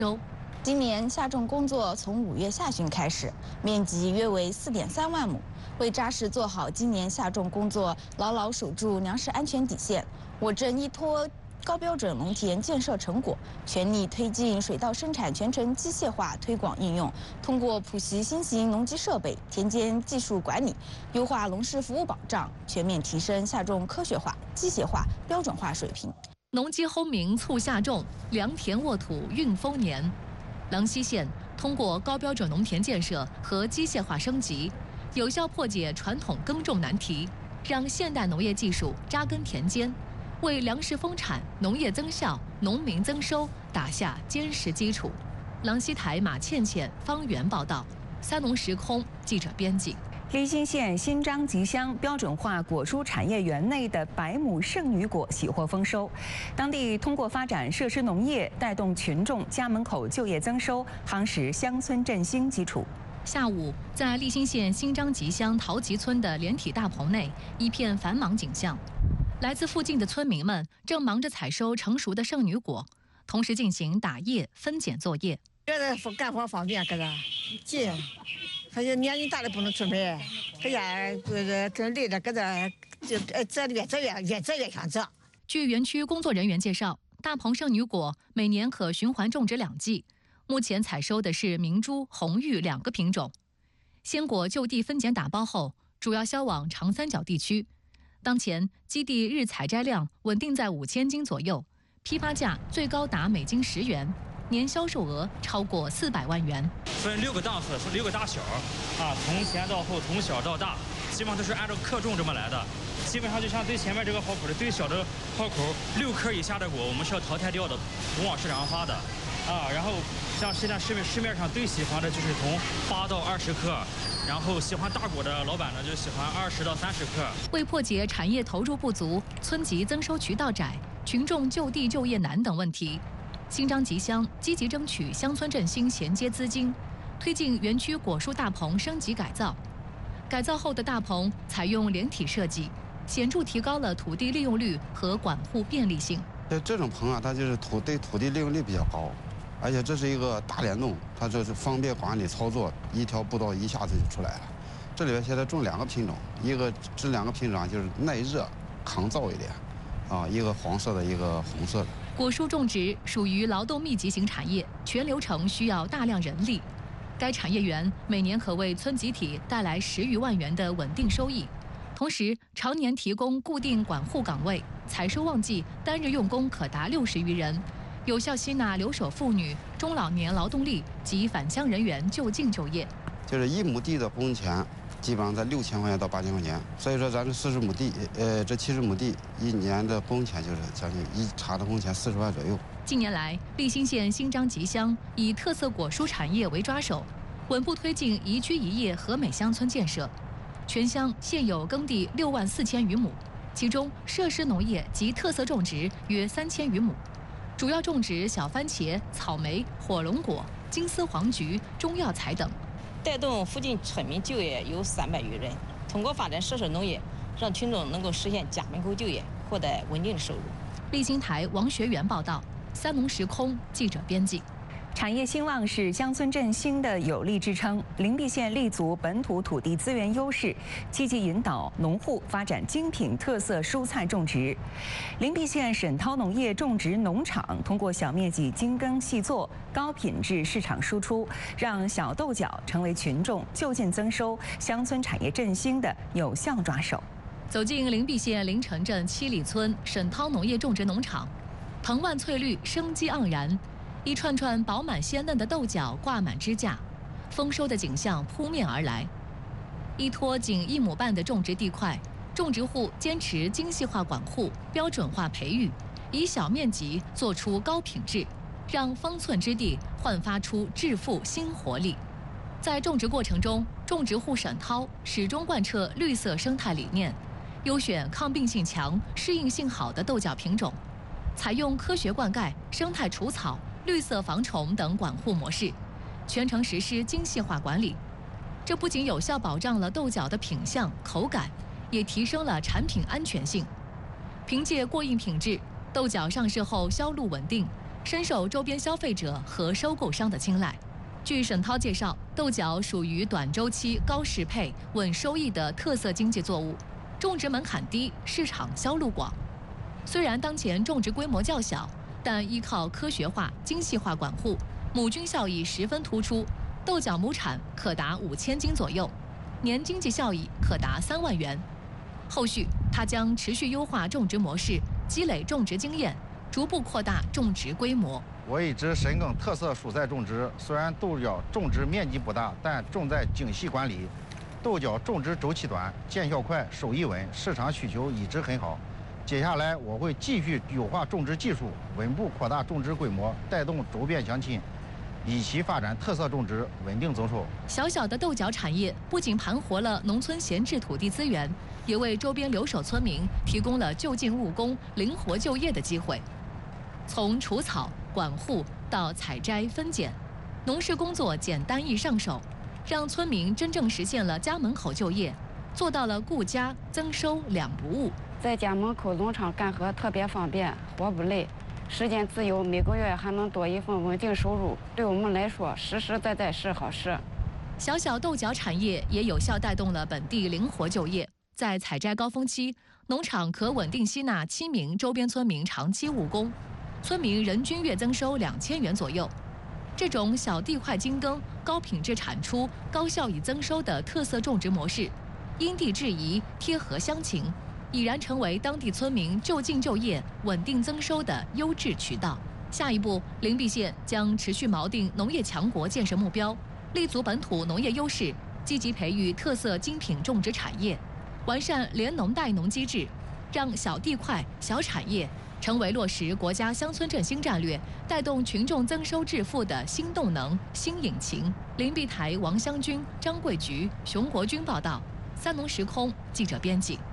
今年下种工作从5月下旬开始，面积约为4.3万亩。为扎实做好今年下种工作，牢牢守住粮食安全底线，我镇依托高标准农田建设成果，全力推进水稻生产全程机械化推广应用，通过普及新型农机设备、田间技术管理，优化农事服务保障，全面提升下种科学化、机械化、标准化水平。 农机轰鸣促下种，良田沃土运丰年。郎溪县通过高标准农田建设和机械化升级，有效破解传统耕种难题，让现代农业技术扎根田间，为粮食丰产、农业增效、农民增收打下坚实基础。郎溪台马倩倩、方圆报道，三农时空记者编辑。 利兴县新张集乡标准化果蔬产业园内的100亩圣女果喜获丰收，当地通过发展设施农业，带动群众家门口就业增收，夯实乡村振兴基础。 下午，在利兴县新张集乡陶集村的连体大棚内，一片繁忙景象。来自附近的村民们正忙着采收成熟的圣女果，同时进行打叶分拣作业。 觉得干活方便，搁这近。他就年龄大的不能出门，搁家跟累的搁这就越折越想折。 据园区工作人员介绍，大棚圣女果每年可循环种植2季，目前采收的是明珠、红玉2个品种。鲜果就地分拣打包后，主要销往长三角地区。当前基地日采摘量稳定在5000斤左右，批发价最高达每斤10元。年销售额超过400万元。 分6个档次，是6个大小啊，从前到后，从小到大，基本上都是按照克重这么来的。基本上就像最前面这个壕口的最小的壕口，6颗以下的果我们是要淘汰掉的，不往市场上发的啊。然后像现在市面上最喜欢的就是从8到20克，然后喜欢大果的老板呢就喜欢20到30克。 为破解产业投入不足、村级增收渠道窄、群众就地就业难等问题。新张集乡积极争取乡村振兴衔接资金，推进园区果树大棚升级改造。改造后的大棚采用连体设计，显著提高了土地利用率和管护便利性。 这种棚啊，它就是对土地利用率比较高，而且这是一个大联动，它这是方便管理操作，一条步道一下子就出来了。这里边现在种2个品种，这2个品种就是耐热、抗燥一点，啊，一个黄色的，一个红色的。 果蔬种植属于劳动密集型产业，全流程需要大量人力。该产业园每年可为村集体带来10余万元的稳定收益，同时常年提供固定管护岗位，采收旺季单日用工可达60余人，有效吸纳留守妇女、中老年劳动力及返乡人员就近就业。 就是1亩地的工钱基本上在6000块钱到8000块钱，所以说咱这40亩地，这70亩地1年的工钱就是将近一茬的工钱40万左右。 近年来，利兴县新张集乡以特色果蔬产业为抓手，稳步推进宜居宜业和美乡村建设。全乡现有耕地6万4000余亩，其中设施农业及特色种植约3000余亩，主要种植小番茄、草莓、火龙果、金丝黄菊、中药材等。 带动附近村民就业有300余人，通过发展设施农业，让群众能够实现家门口就业，获得稳定的收入。 利兴台王学元报道，三农时空记者编辑。 产业兴旺是乡村振兴的有力支撑。灵璧县立足本土土地资源优势，积极引导农户发展精品特色蔬菜种植。灵璧县沈涛农业种植农场通过小面积精耕细作、高品质市场输出，让小豆角成为群众就近增收、乡村产业振兴的有效抓手。 走进灵璧县临城镇七里村沈涛农业种植农场，藤蔓翠绿，生机盎然。一串串饱满鲜嫩的豆角挂满支架，丰收的景象扑面而来。依托仅1亩半的种植地块，种植户坚持精细化管护、标准化培育，以小面积做出高品质，让方寸之地焕发出致富新活力。在种植过程中，种植户沈涛始终贯彻绿色生态理念，优选抗病性强、适应性好的豆角品种，采用科学灌溉、生态除草、绿色防虫等管护模式，全程实施精细化管理。这不仅有效保障了豆角的品相、口感，也提升了产品安全性。凭借过硬品质，豆角上市后销路稳定， 深受周边消费者和收购商的青睐。据沈涛介绍，豆角属于短周期、高适配、稳收益的特色经济作物，种植门槛低，市场销路广。虽然当前种植规模较小，但依靠科学化、精细化管护，母菌效益十分突出，豆角亩产可达5000斤左右，年经济效益可达3万元。后续他将持续优化种植模式，积累种植经验，逐步扩大种植规模。 我一直深耕特色蔬菜种植，虽然豆角种植面积不大，但重在精细管理。豆角种植周期短，见效快，收益稳，市场需求一直很好。接下来我会继续优化种植技术，稳步扩大种植规模，带动周边乡亲一起发展特色种植，稳定增收。 小小的豆角产业不仅盘活了农村闲置土地资源，也为周边留守村民提供了就近务工、灵活就业的机会。从除草、管护到采摘、分拣，农事工作简单易上手，让村民真正实现了家门口就业，做到了顾家增收两不误。 在家门口农场干活特别方便，活不累，时间自由，每个月还能多一份稳定收入，对我们来说实实在在是好事。 小小豆角产业也有效带动了本地灵活就业。在采摘高峰期，农场可稳定吸纳7名周边村民长期务工，村民人均月增收2000元左右。这种小地块精耕、高品质产出、高效益增收的特色种植模式，因地制宜、贴合乡情，已然成为当地村民就近就业、稳定增收的优质渠道。下一步，灵璧县将持续锚定农业强国建设目标，立足本土农业优势，积极培育特色精品种植产业，完善联农带农机制，让小地块、小产业成为落实国家乡村振兴战略、带动群众增收致富的新动能、新引擎。灵璧台王湘军、张桂菊、熊国军报道，三农时空记者编辑。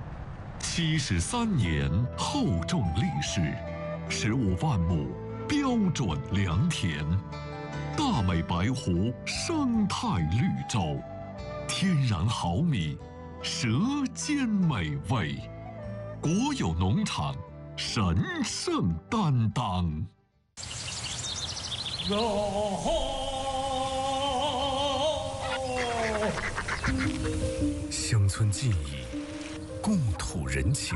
73年厚重历史，15万亩标准良田，大美白湖生态绿洲，天然好米，舌尖美味，国有农场神圣担当。乡村记忆，故土人情，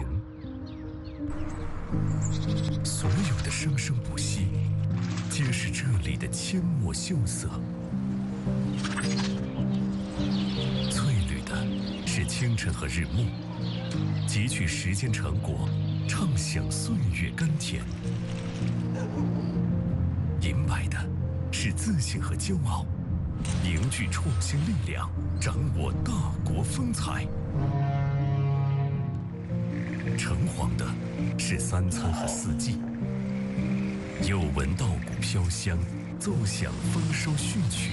所有的生生不息，皆是这里的阡陌秀色。翠绿的是清晨和日暮，汲取时间成果，畅享岁月甘甜。银白的是自信和骄傲，凝聚创新力量，掌握大国风采。橙黄的是三餐和四季，又闻稻谷飘香，奏响丰收序曲。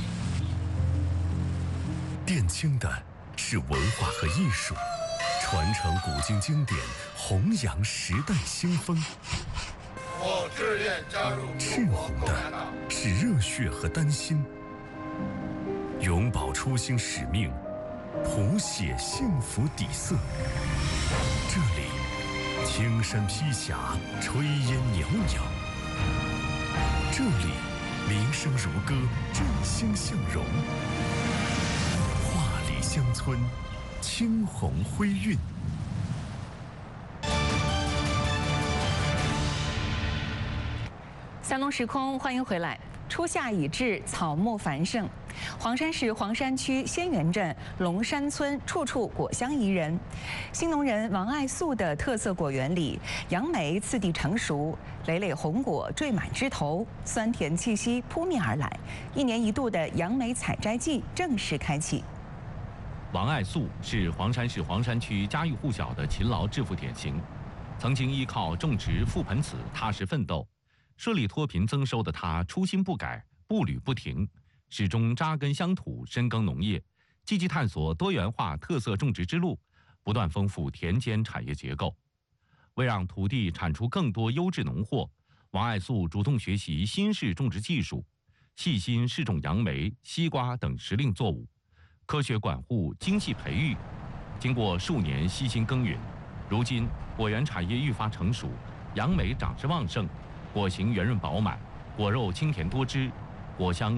靛青的是文化和艺术，传承古今经典，弘扬时代兴风。 我志愿加入。 赤红的是热血和丹心，永葆初心使命，谱写幸福底色。这里青山披霞，炊烟袅袅；这里民生如歌，振兴向荣。画里乡村，青红辉韵。 三农时空，欢迎回来。初夏已至，草木繁盛。黄山市黄山区仙源镇龙山村处处果香宜人。新农人王爱素的特色果园里，杨梅次第成熟，累累红果缀满枝头，酸甜气息扑面而来。1年1度的杨梅采摘季正式开启。 王爱素是黄山市黄山区家喻户晓的勤劳致富典型，曾经依靠种植覆盆子踏实奋斗。设立脱贫增收的他初心不改，步履不停，始终扎根乡土，深耕农业，积极探索多元化特色种植之路，不断丰富田间产业结构。为让土地产出更多优质农货，王爱素主动学习新式种植技术，细心试种杨梅、西瓜等时令作物，科学管护、精细培育。经过数年悉心耕耘，如今果园产业愈发成熟，杨梅长势旺盛，果形圆润饱满， 果肉清甜多汁，果香